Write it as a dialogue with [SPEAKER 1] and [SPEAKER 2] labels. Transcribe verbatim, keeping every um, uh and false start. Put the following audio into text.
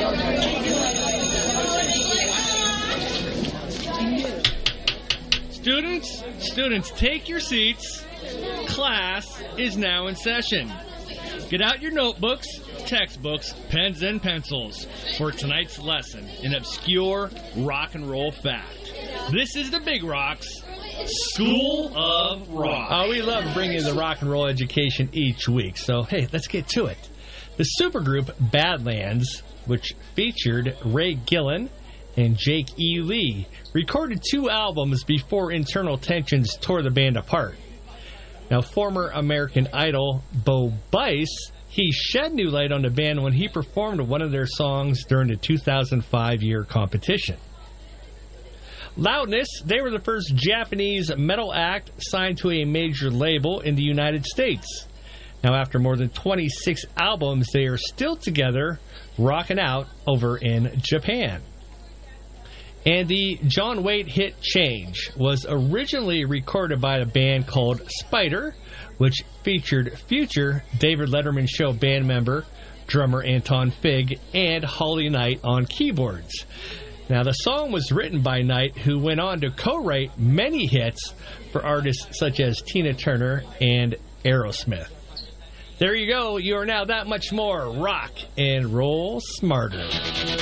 [SPEAKER 1] Students, students, take your seats. Class is now in session. Get out your notebooks, textbooks, pens, and pencils for tonight's lesson in obscure rock and roll fact. This is the Big Rocks School of Rock.
[SPEAKER 2] Oh, we love bringing the rock and roll education each week, so hey, let's get to it. The supergroup Badlands, which featured Ray Gillen and Jake E. Lee, recorded two albums before internal tensions tore the band apart. Now, former American Idol Bo Bice, he shed new light on the band when he performed one of their songs during the two thousand five year competition. Loudness, they were the first Japanese metal act signed to a major label in the United States. Now, after more than twenty-six albums, they are still together, rocking out over in Japan. And the John Waite hit Change was originally recorded by a band called Spider, which featured future David Letterman Show band member, drummer Anton Fig, and Holly Knight on keyboards. Now, the song was written by Knight, who went on to co-write many hits for artists such as Tina Turner and Aerosmith. There you go. You are now that much more rock and roll smarter.